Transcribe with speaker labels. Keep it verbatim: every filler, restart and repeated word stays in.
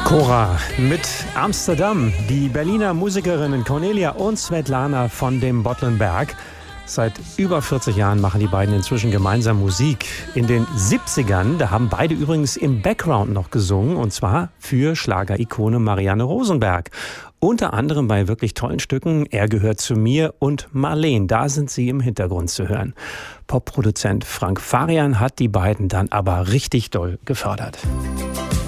Speaker 1: Cora mit Amsterdam. Die Berliner Musikerinnen Cornelia und Svetlana von dem Bottlenberg. Seit über vierzig Jahren machen die beiden inzwischen gemeinsam Musik. In den siebzigern, da haben beide übrigens im Background noch gesungen, und zwar für Schlagerikone Marianne Rosenberg. Unter anderem bei wirklich tollen Stücken Er gehört zu mir und Marleen, da sind sie im Hintergrund zu hören. Popproduzent Frank Farian hat die beiden dann aber richtig doll gefördert.